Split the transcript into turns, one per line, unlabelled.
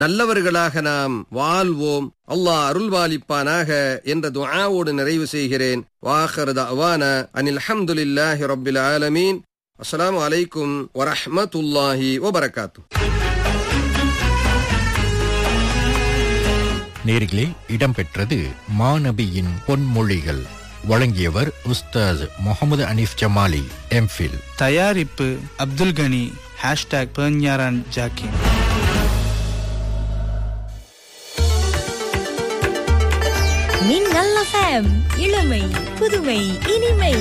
நல்லவர்களாக நாம் வாழ்வோம். அல்லாஹ் அருள்வாளிப்பானாக என்ற துஆவோடு நிறைவு செய்கிறேன். வாஹிரு தஅவானா அனில் ஹம்துலில்லாஹி ரப்பில் ஆலமீன். அஸ்ஸலாமு அலைக்கும் வரஹ்மத்துல்லாஹி வபரகாத்துஹு.
நேர்களே, இடம்பெற்றது மாநபியின் பொன்மொழிகள். வழங்கியவர் உஸ்தாஸ் முகமது அனீஃப் ஜமாலி, எம்ஃபில்.
தயாரிப்பு அப்துல் கனி. #பெர்ஞாரான் ஜாக்கின்.
மின்னல் FM, இளமை புதுமை இனிமை.